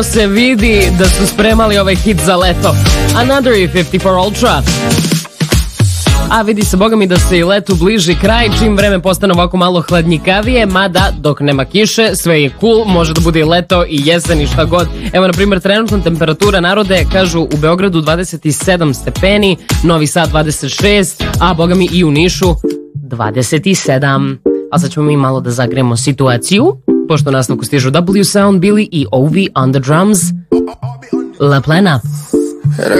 se vidi da su spremali ovaj hit za leto. Another 54 Ultra. A vidi se, boga mi, da se i letu bliži kraj, čim vreme postane ovako malo hladnjikavije, mada dok nema kiše, sve je cool, može da bude i leto i jesen i šta god. Evo, na primjer, trenutna temperatura, narode, kažu u Beogradu 27 stepeni, Novi Sad 26, a boga mi i u Nišu 27. A sad ćemo mi malo da zagremo situaciju, pošto nastavku stižu W Sound, Billy i Ovi on the drums. La Plena. Era